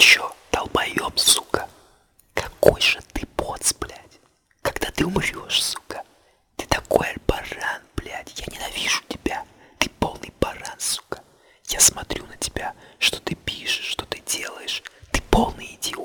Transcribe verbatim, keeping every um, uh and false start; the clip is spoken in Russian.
чё, долбоёб, сука? Какой же ты поц, блядь. Когда ты умрёшь, сука? Ты такой баран, блядь. Я ненавижу тебя. Ты полный баран, сука. Я смотрю на тебя, что ты пишешь, что ты делаешь. Ты полный идиот.